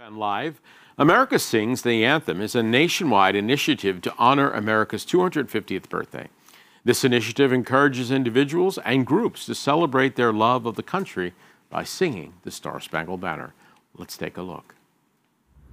And Live, America Sings the Anthem is a nationwide initiative to honor America's 250th birthday. This initiative encourages individuals and groups to celebrate their love of the country by singing the Star-Spangled Banner. Let's take a look.